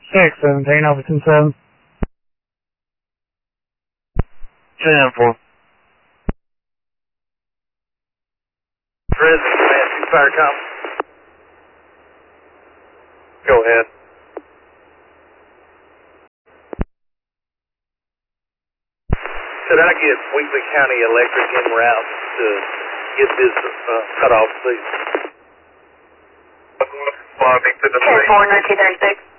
617 Overton 7. 10-4. Prison, Matthew Firecom. Go ahead. Should I get Wheatley County Electric en route to get this cut off, please? Responding to the 10-4, 1936.